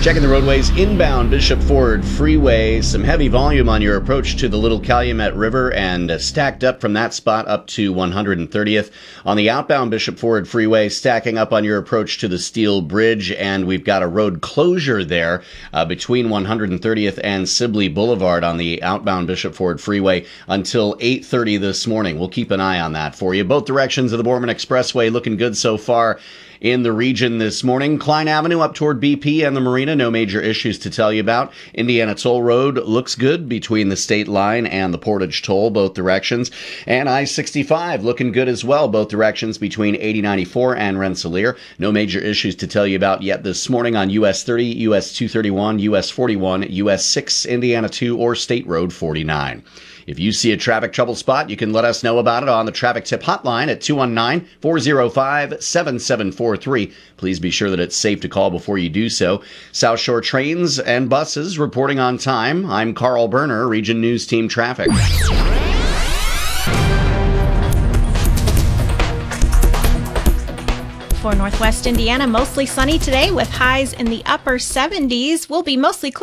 Checking the roadways inbound Bishop Ford Freeway. Some heavy volume on your approach to the Little Calumet River and stacked up from that spot up to 130th. On the outbound Bishop Ford Freeway, stacking up on your approach to the Steel Bridge, and we've got a road closure there between 130th and Sibley Boulevard on the outbound Bishop Ford Freeway until 8:30 this morning. We'll keep an eye on that for you. Both directions of the Borman Expressway looking good so far in the region this morning. Klein Avenue up toward BP and the Marina, no major issues to tell you about. Indiana Toll Road looks good between the state line and the Portage Toll, both directions. And I-65 looking good as well, both directions between 8094 and Rensselaer. No major issues to tell you about yet this morning on US 30, US 231, US 41, US 6, Indiana 2, or State Road 49. If you see a traffic trouble spot, you can let us know about it on the traffic tip hotline at 219-405-7743. Please be sure that it's safe to call before you do so. South Shore trains and buses reporting on time. I'm Carl Berner, Region News Team Traffic. For Northwest Indiana, mostly sunny today with highs in the upper 70s. Will be mostly clear